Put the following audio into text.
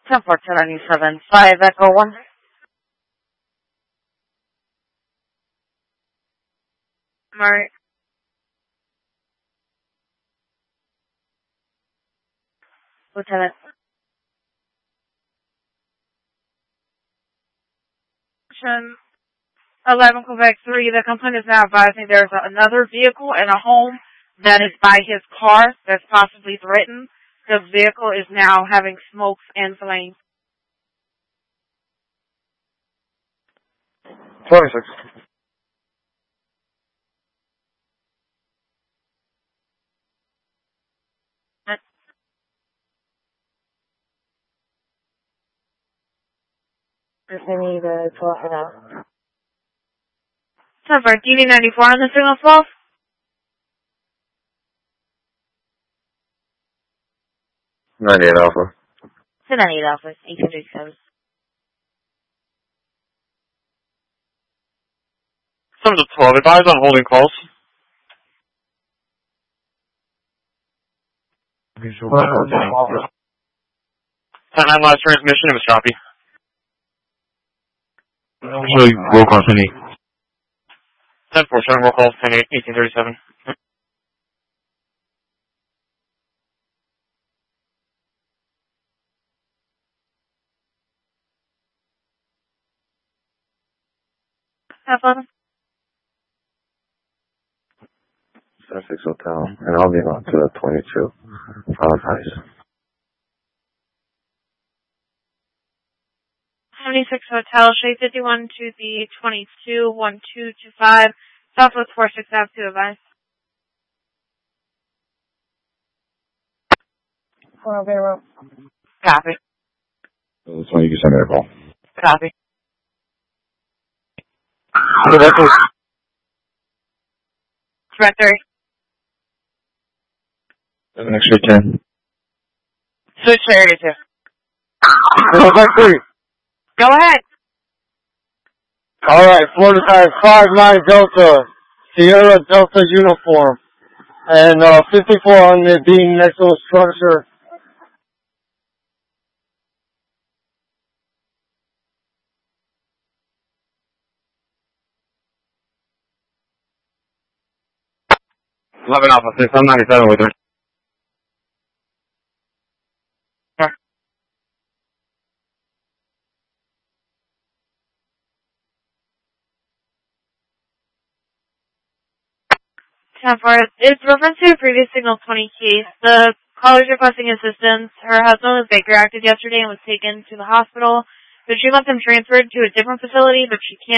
10-4-297, 5 Echo 1. Alright. Lieutenant. 11 Quebec 3, the complainant is now advising there's another vehicle in a home that is by his car that's possibly threatened. The vehicle is now having smokes and flames. 26. I need to pull it out. 10-4, DD94 on the signal 12. 98 Alpha. 10-98 Alpha, 1837. 7-12, advise on holding calls. 10-9 last transmission, it was choppy. Actually, roll call 10-8. 10-4, showing roll calls, 10-8, 1837. Have fun. 6 Hotel, and I'll be on to the 22. Nice. 76 Hotel, Shade 51 to the 22, 1225, Southwest 46 Ave to advise. 4-0. Copy. That's when you can send me a call. Copy. Directory. Next week, 10. Switch to area 2. Quebec 3. Go ahead. Alright, Florida Tire 59 Delta, Sierra Delta uniform, and 54 on the beam next to a structure. Alpha 6, I'm 97 with her. It's reference to a previous Signal 20 case. The caller is requesting assistance. Her husband was Baker acted yesterday and was taken to the hospital, but she wants him transferred to a different facility, but she can't